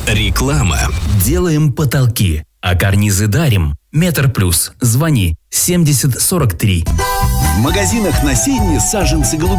Реклама. Делаем потолки, а карнизы дарим. Метр плюс. Звони 70 43. В магазинах на сене саженцы голубей